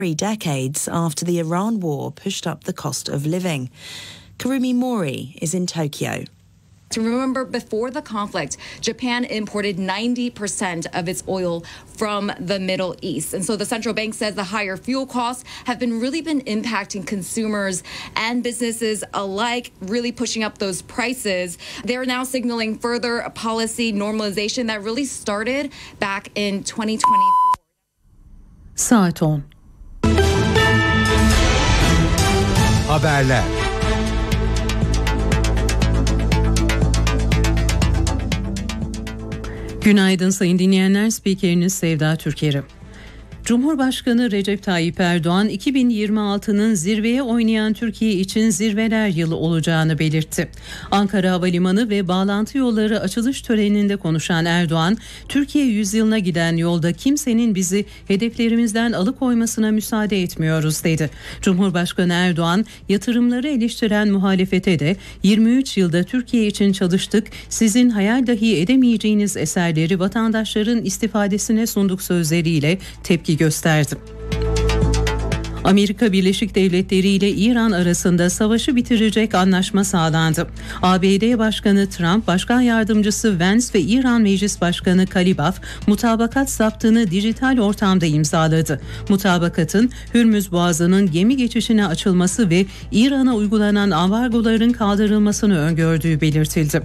3 decades after the Iran war pushed up the cost of living. Kurumi Mori is in Tokyo. To remember, before the conflict, Japan imported 90% of its oil from the Middle East. And so the central bank says the higher fuel costs have really been impacting consumers and businesses alike, really pushing up those prices. They're now signaling further policy normalization that really started back in 2024. Saat 10. Haberler. Günaydın sayın dinleyenler, spikeriniz Sevda Türker'i. Cumhurbaşkanı Recep Tayyip Erdoğan 2026'nın zirveye oynayan Türkiye için zirveler yılı olacağını belirtti. Ankara Havalimanı ve bağlantı yolları açılış töreninde konuşan Erdoğan, Türkiye yüzyılına giden yolda kimsenin bizi hedeflerimizden alıkoymasına müsaade etmiyoruz dedi. Cumhurbaşkanı Erdoğan, yatırımları eleştiren muhalefete de 23 yılda Türkiye için çalıştık, sizin hayal dahi edemeyeceğiniz eserleri vatandaşların istifadesine sunduk sözleriyle tepki gösterdi. Amerika Birleşik Devletleri ile İran arasında savaşı bitirecek anlaşma sağlandı. ABD Başkanı Trump, Başkan Yardımcısı Vance ve İran Meclis Başkanı Kalibaf mutabakat zaptını dijital ortamda imzaladı. Mutabakatın Hürmüz Boğazı'nın gemi geçişine açılması ve İran'a uygulanan ambargoların kaldırılmasını öngördüğü belirtildi.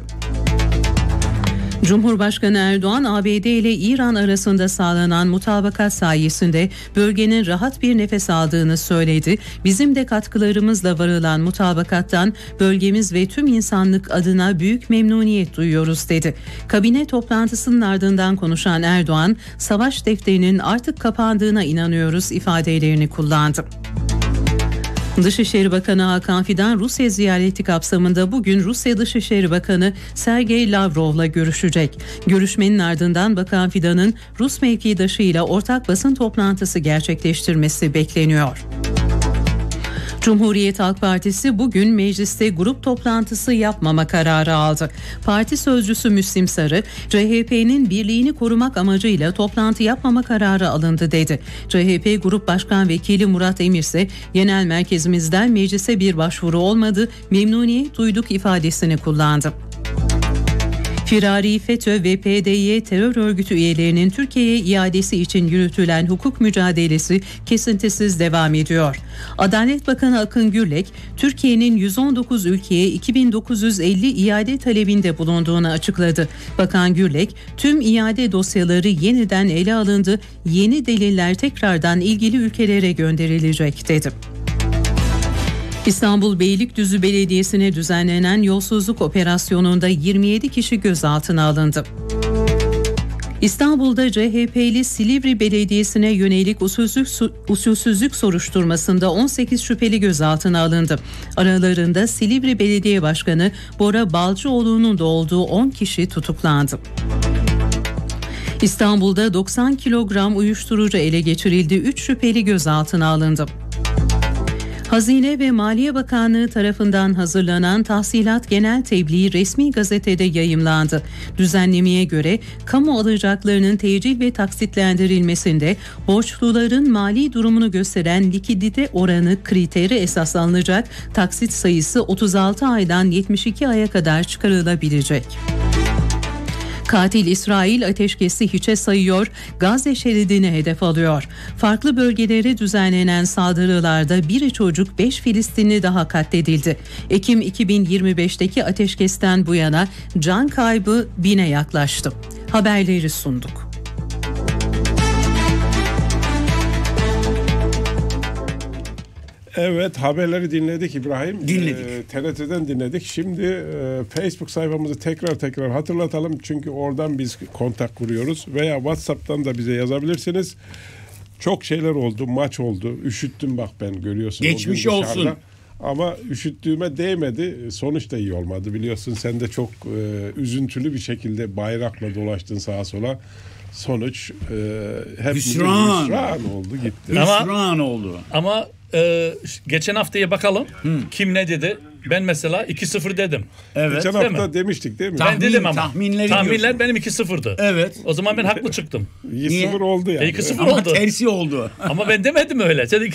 Cumhurbaşkanı Erdoğan, ABD ile İran arasında sağlanan mutabakat sayesinde bölgenin rahat bir nefes aldığını söyledi. Bizim de katkılarımızla varılan mutabakattan bölgemiz ve tüm insanlık adına büyük memnuniyet duyuyoruz dedi. Kabine toplantısının ardından konuşan Erdoğan, savaş defterinin artık kapandığına inanıyoruz ifadelerini kullandı. Dışişleri Bakanı Hakan Fidan, Rusya ziyareti kapsamında bugün Rusya Dışişleri Bakanı Sergey Lavrov'la görüşecek. Görüşmenin ardından Bakan Fidan'ın Rus mevkidaşıyla ortak basın toplantısı gerçekleştirmesi bekleniyor. Cumhuriyet Halk Partisi bugün mecliste grup toplantısı yapmama kararı aldı. Parti sözcüsü Müslim Sarı, CHP'nin birliğini korumak amacıyla toplantı yapmama kararı alındı dedi. CHP Grup Başkan Vekili Murat Emir ise genel merkezimizden meclise bir başvuru olmadı, memnuniyet duyduk ifadesini kullandı. Firari FETÖ ve PDY terör örgütü üyelerinin Türkiye'ye iadesi için yürütülen hukuk mücadelesi kesintisiz devam ediyor. Adalet Bakanı Akın Gürlek, Türkiye'nin 119 ülkeye 2950 iade talebinde bulunduğunu açıkladı. Bakan Gürlek, tüm iade dosyaları yeniden ele alındı, yeni deliller tekrardan ilgili ülkelere gönderilecek dedi. İstanbul Beylikdüzü Belediyesi'ne düzenlenen yolsuzluk operasyonunda 27 kişi gözaltına alındı. İstanbul'da CHP'li Silivri Belediyesi'ne yönelik usulsüzlük soruşturmasında 18 şüpheli gözaltına alındı. Aralarında Silivri Belediye Başkanı Bora Balcıoğlu'nun da olduğu 10 kişi tutuklandı. İstanbul'da 90 kilogram uyuşturucu ele geçirildi. 3 şüpheli gözaltına alındı. Hazine ve Maliye Bakanlığı tarafından hazırlanan tahsilat genel tebliği resmi gazetede yayımlandı. Düzenlemeye göre kamu alacaklarının tecil ve taksitlendirilmesinde borçluların mali durumunu gösteren likidite oranı kriteri esas alınacak, taksit sayısı 36 aydan 72 aya kadar çıkarılabilecek. Katil İsrail ateşkesi hiçe sayıyor, Gazze şeridini hedef alıyor. Farklı bölgelere düzenlenen saldırılarda biri çocuk 5 Filistinli daha katledildi. Ekim 2025'teki ateşkesten bu yana can kaybı 1000'e yaklaştı. Haberleri sunduk. Evet, haberleri dinledik İbrahim. Dinledik. TRT'den dinledik. Şimdi Facebook sayfamızı tekrar hatırlatalım. Çünkü oradan biz kontak kuruyoruz. Veya WhatsApp'tan da bize yazabilirsiniz. Çok şeyler oldu. Maç oldu. Üşüttüm bak ben, görüyorsun. Geçmiş olsun. Ama üşüttüğüme değmedi. Sonuç da iyi olmadı. Biliyorsun sen de çok üzüntülü bir şekilde bayrakla dolaştın sağa sola. Sonuç hüsran oldu gitti. Hüsran oldu. Ama geçen haftaya bakalım kim ne dedi. Ben mesela 2-0 dedim. Evet. Geçen Değil hafta mi? demiştik değil mi? Ben dedim ama. tahminleri Tahminler diyorsun. benim 2-0'dı. Evet. O zaman ben haklı çıktım. 2-0 oldu yani. 2-0 Ama oldu. tersi oldu. Ama ben demedim öyle. Sen